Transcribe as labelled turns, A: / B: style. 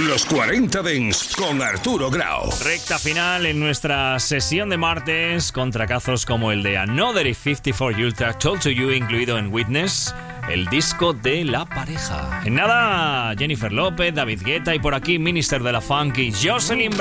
A: Los 40 Dents con Arturo Grau.
B: Recta final en nuestra sesión de martes con tracazos como el de Another 54 Ultra Told to You, incluido en Witness, el disco de la pareja. En nada, Jennifer López, David Guetta y por aquí Minister de la Funk y Jocelyn Brown.